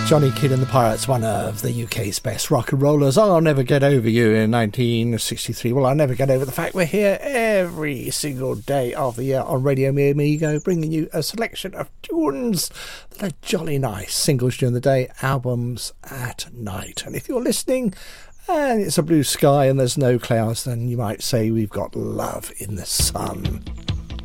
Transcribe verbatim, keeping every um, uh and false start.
Johnny Kidd and the Pirates, one of the U K's best rock and rollers. I'll Never Get Over You in nineteen sixty-three. Well, I'll never get over the fact we're here every single day of the year on Radio Me Amigo, bringing you a selection of tunes that are jolly nice. Singles during the day, albums at night. And if you're listening and it's a blue sky and there's no clouds, then you might say we've got love in the sun.